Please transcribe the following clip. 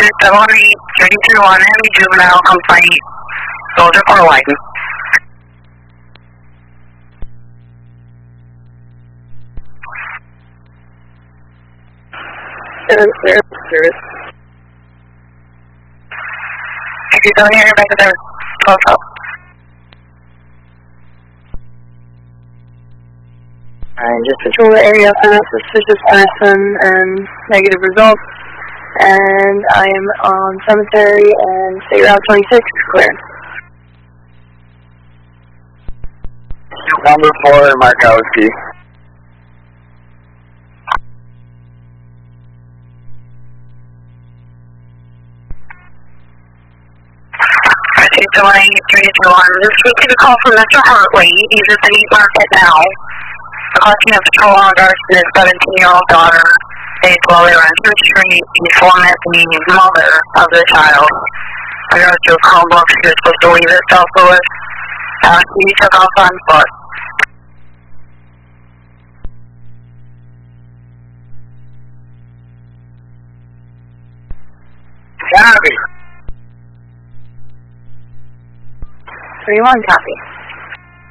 738-321, any juvenile complaint, soldier for license. Service. If you don't hear back to their photo. Alright, just patrol the area, find out suspicious person and negative results. And I am on Cemetery and State Route 26, clear. Number 4, Markowski. This week is a call from Mr. Hartley. He's at the meat market now. Requesting a patrol on Garson's 17-year-old daughter, stayed while they were on Church Street. He informed the mother of the child. I got to a Chromebook. She was supposed to leave at South Louis. He took off on foot. Copy. 31, copy.